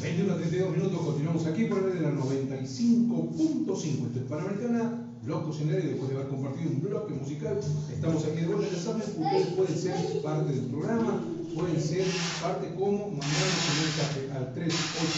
21:32, continuamos aquí por el de la 95.5. Esto es Panamericana, blog cocinero, y después de haber compartido un bloque musical, estamos aquí de vuelta. Ya saben, ustedes pueden ser parte del programa, pueden ser parte como mandando su mensaje al 38